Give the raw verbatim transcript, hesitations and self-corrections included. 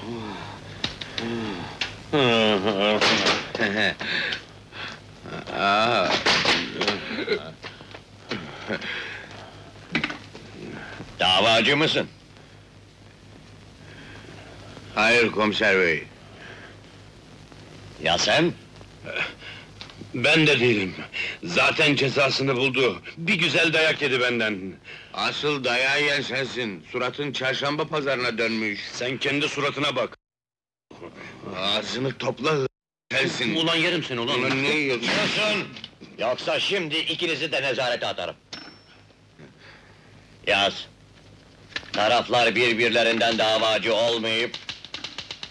Aa. Davacı mısın? Hayır komiser bey. Ya sen? Ben de değilim. Zaten cezasını buldu. Bir güzel dayak yedi benden. Asıl dayağı yiyen sensin. Suratın çarşamba pazarına dönmüş. Sen kendi suratına bak. Ağzını topla hı- sensin. Ulan yerim seni ulan. Ulan ne yiyorsun? Susun! Yoksa şimdi ikinizi de nezarete atarım. Yaz. Taraflar birbirlerinden davacı olmayıp,